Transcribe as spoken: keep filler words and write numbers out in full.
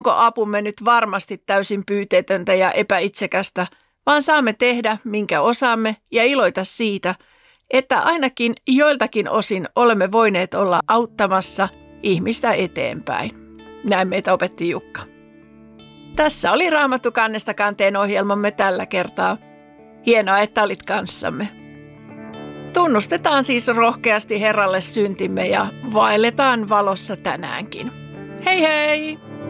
Onko apumme nyt varmasti täysin pyyteetöntä ja epäitsekästä, vaan saamme tehdä, minkä osaamme ja iloita siitä, että ainakin joiltakin osin olemme voineet olla auttamassa ihmistä eteenpäin. Näin meitä opetti Jukka. Tässä oli Raamattu kannesta kanteen ohjelmamme tällä kertaa. Hienoa, että olit kanssamme. Tunnustetaan siis rohkeasti Herralle syntimme ja vaelletaan valossa tänäänkin. Hei hei!